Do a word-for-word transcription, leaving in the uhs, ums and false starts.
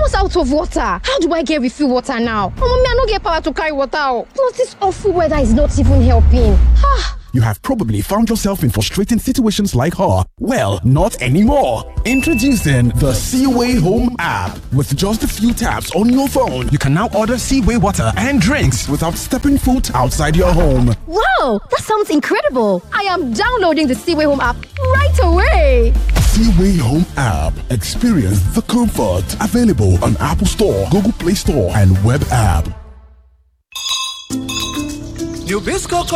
almost out of water. How do I get refill water now? Oh, mommy, I don't get power to carry water. Oh. Plus, this awful weather is not even helping. Ah. You have probably found yourself in frustrating situations like her. Well, not anymore. Introducing the Seaway Home app. With just a few taps on your phone, you can now order Seaway water and drinks without stepping foot outside your home. Wow, that sounds incredible. I am downloading the Seaway Home app right away. Seaway Home app. Experience the comfort. Available on Apple Store, Google Play Store, and web app. Nabisco